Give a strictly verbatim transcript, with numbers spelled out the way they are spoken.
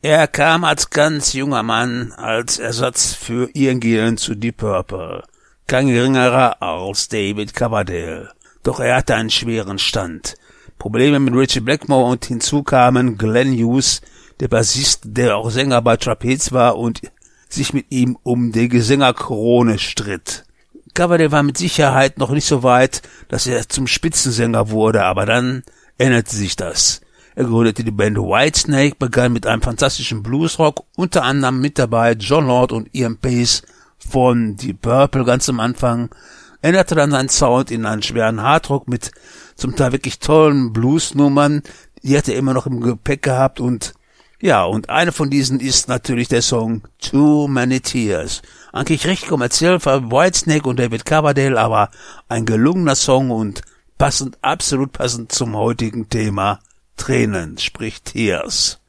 Er kam als ganz junger Mann als Ersatz für Ian Gillan zu Deep Purple. Kein geringerer als David Coverdale. Doch er hatte einen schweren Stand. Probleme mit Ritchie Blackmore und hinzu kamen Glenn Hughes, der Bassist, der auch Sänger bei Trapeze war und sich mit ihm um die Sängerkrone stritt. Coverdale war mit Sicherheit noch nicht so weit, dass er zum Spitzensänger wurde, aber dann änderte sich das. Er gründete die Band Whitesnake, begann mit einem fantastischen Bluesrock, unter anderem mit dabei John Lord und Ian Pace von Deep Purple ganz am Anfang, änderte dann seinen Sound in einen schweren Hardrock mit zum Teil wirklich tollen Bluesnummern, die hat er immer noch im Gepäck gehabt und ja, und eine von diesen ist natürlich der Song Too Many Tears. Eigentlich recht kommerziell für Whitesnake und David Coverdale, aber ein gelungener Song und passend, absolut passend zum heutigen Thema Tränen, sprich Tears.